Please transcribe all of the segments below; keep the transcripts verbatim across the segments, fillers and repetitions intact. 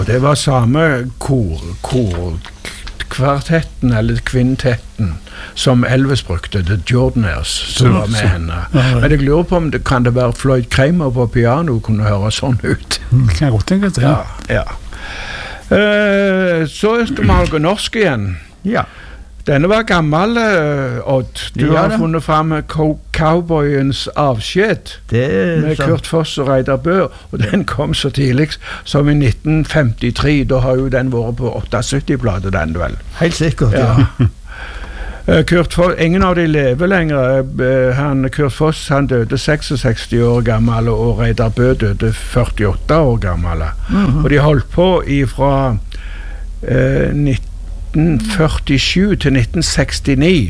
det var samme kor, kor kvartetten eller kvintetten som Elvis brukte, The Jordanaires, som var med henne. Men jeg lurer på om det kan det være Floyd Kramer på piano kunne høre sånn ut. Kan jeg godt tenke til. Ja, ja. Uh, så skal vi ha norsk igjen. Ja. Denne var gammel, uh, Odd. Du ja, har det. funnet frem Cowboyens avskjed med Kurt Foss og Reidar Bø, og den kom så tidlig som i nitten femtitre. Da har jo den vært på syttiåtte-bladet, den vel. Helt sikkert, ja. ja. Kurt Foss, ingen av de lever lenger. Han, Kurt Foss han døde sekstiseks år gammel, og Reidar Bø døde førtiåtte år gammel. Mm-hmm. Og de holdt på fra eh, nitten førtisju til nitten sekstini.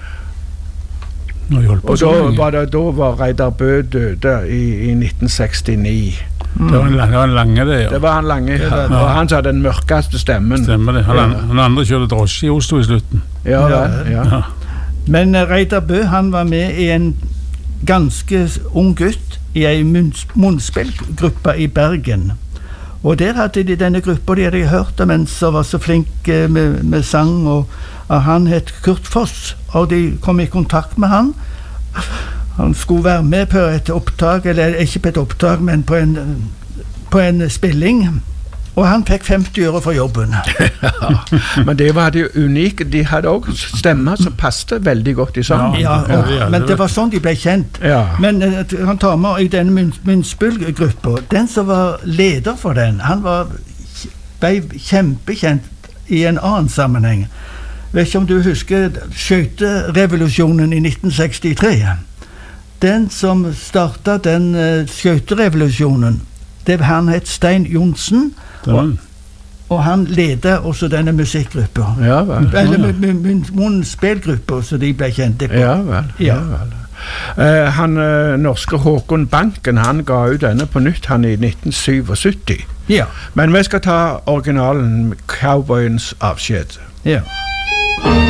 Og da var, det, da var Reidar Bø døde i, i nitten sekstini. Mm. Det, var en, det var en lange det, ja. Det var han lange, ja. Ja. Og han sa den mørkeste stemmen. Stemmer det. Han, ja. han andre kjørte drosje i Oslo i slutten. Ja, ja, ja. ja. Men uh, Reidar Bø, han var med i en ganske ung gutt i en munnspillgruppe i Bergen. Og der hadde de denne gruppa, de hadde hørt om en som var så flink uh, med, med sang, og uh, han het Kurt Foss, og de kom i kontakt med han. Han skulle være med på et opptak, eller ikke på et opptak, men på en, på en spilling. Og han fikk femti euro for jobben. Ja, men det var det unike. De hadde også stemmer som passte veldig godt i sang. Ja, og, men det var sånn de ble kjent. Ja. Men uh, han tar med i denne munnspillgruppa. Den som var leder for den, han var, ble kjempekjent i en annen sammenheng. Vet ikke om du husker skøyterevolusjonen i nitten sekstitre? Den som startet den uh, skøyterevolusjonen, det han het Stein Johnsen, og, og han leder også denne musikkgruppa. Ja vel. Eller munnspillgruppa, så de ble kjente på. Ja vel. Ja. Ja, vel. Uh, han uh, norske Håkon Banken, han ga ut denne på nytt, han i nitten syttisju. Ja. Men vi skal ta originalen Cowboyens avskjed. Ja.